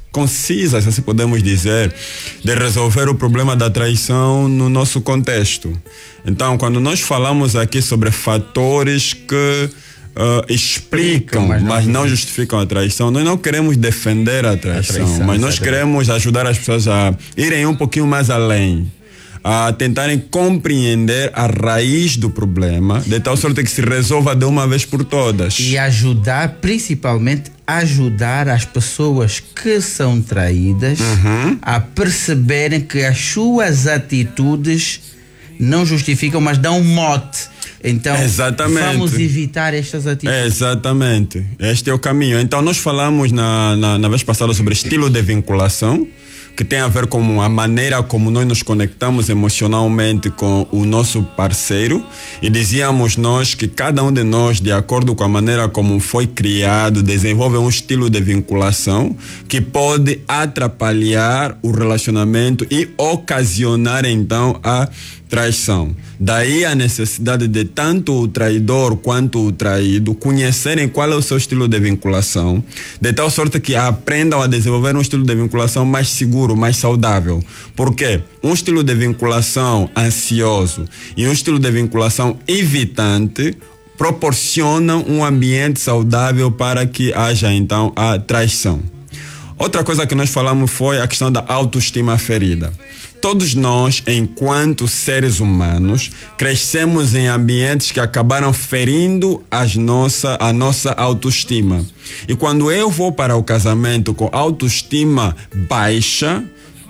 concisas, assim podemos dizer, de resolver o problema da traição no nosso contexto. Então, quando nós falamos aqui sobre fatores que explicam, mas não justificam a traição, nós não queremos defender a traição, mas nós queremos ajudar as pessoas a irem um pouquinho mais além, a tentarem compreender a raiz do problema, de tal sorte que se resolva de uma vez por todas. E ajudar, principalmente, ajudar as pessoas que são traídas a perceberem que as suas atitudes não justificam, mas dão um mote. Então, vamos evitar estas atitudes. Exatamente. Este é o caminho. Então, nós falamos na vez passada sobre estilo de vinculação, que tem a ver com a maneira como nós nos conectamos emocionalmente com o nosso parceiro, e dizíamos nós que cada um de nós, de acordo com a maneira como foi criado, desenvolve um estilo de vinculação que pode atrapalhar o relacionamento e ocasionar então a traição. Daí a necessidade de tanto o traidor quanto o traído conhecerem qual é o seu estilo de vinculação, de tal sorte que aprendam a desenvolver um estilo de vinculação mais seguro, mais saudável. Por quê? Um estilo de vinculação ansioso e um estilo de vinculação evitante proporcionam um ambiente saudável para que haja então a traição. Outra coisa que nós falamos foi a questão da autoestima ferida. Todos nós, enquanto seres humanos, crescemos em ambientes que acabaram ferindo a nossa autoestima. E quando eu vou para o casamento com autoestima baixa,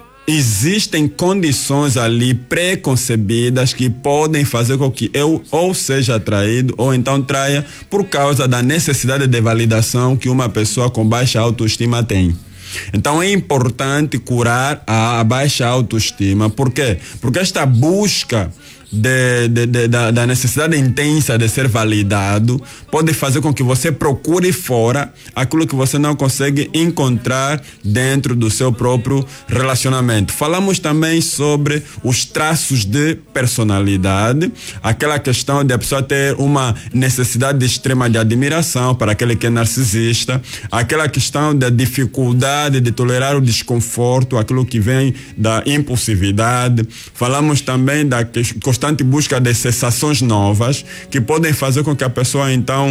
existem condições ali preconcebidas que podem fazer com que eu ou seja traído ou então traia por causa da necessidade de validação que uma pessoa com baixa autoestima tem. Então é importante curar a baixa autoestima. Por quê? Porque esta busca da necessidade intensa de ser validado pode fazer com que você procure fora aquilo que você não consegue encontrar dentro do seu próprio relacionamento. Falamos também sobre os traços de personalidade, aquela questão de a pessoa ter uma necessidade extrema de admiração para aquele que é narcisista, aquela questão da dificuldade de tolerar o desconforto, aquilo que vem da impulsividade. Falamos também da constante busca de sensações novas que podem fazer com que a pessoa então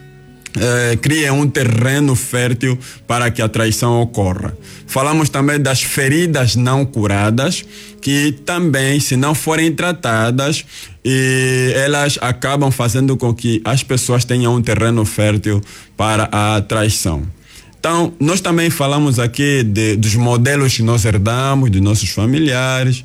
crie um terreno fértil para que a traição ocorra. Falamos também das feridas não curadas, que também, se não forem tratadas, elas acabam fazendo com que as pessoas tenham um terreno fértil para a traição. Então, nós também falamos aqui dos modelos que nós herdamos, dos nossos familiares,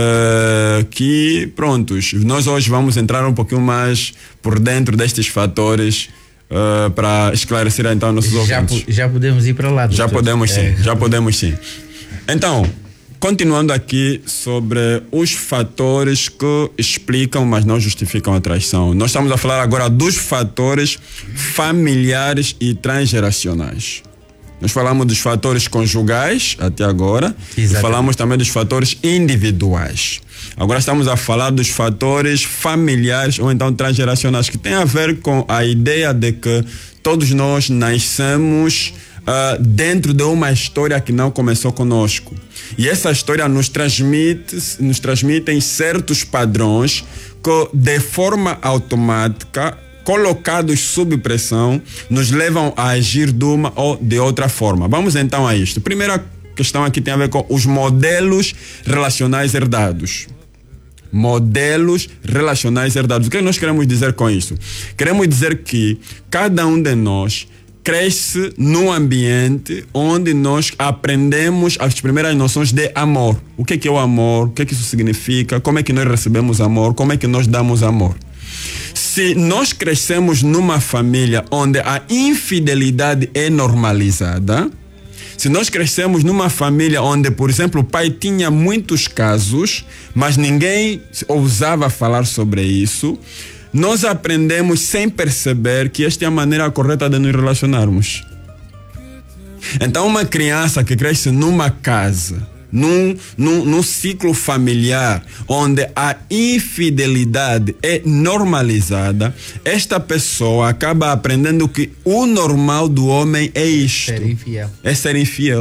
que, prontos, nós hoje vamos entrar um pouquinho mais por dentro destes fatores para esclarecer então nossos ouvintes. Já podemos ir para lá, doutor. Já podemos sim. Então, continuando aqui sobre os fatores que explicam, mas não justificam a traição. Nós estamos a falar agora dos fatores familiares e transgeracionais. Nós falamos dos fatores conjugais até agora. E falamos também dos fatores individuais. Agora estamos a falar dos fatores familiares ou então transgeracionais, que tem a ver com a ideia de que todos nós nascemos dentro de uma história que não começou conosco. E essa história nos transmite certos padrões que, de forma automática, colocados sob pressão, nos levam a agir de uma ou de outra forma. Vamos então a isto. Primeira questão aqui tem a ver com os modelos relacionais herdados. Modelos relacionais herdados. O que nós queremos dizer com isso? Queremos dizer que cada um de nós cresce num ambiente onde nós aprendemos as primeiras noções de amor. O que é o amor? O que isso significa? Como é que nós recebemos amor? Como é que nós damos amor? Se nós crescemos numa família onde a infidelidade é normalizada, se nós crescemos numa família onde, por exemplo, o pai tinha muitos casos, mas ninguém ousava falar sobre isso, nós aprendemos sem perceber que esta é a maneira correta de nos relacionarmos. Então, uma criança que cresce numa casa, num ciclo familiar onde a infidelidade é normalizada, esta pessoa acaba aprendendo que o normal do homem é isto. Ser infiel. É ser infiel.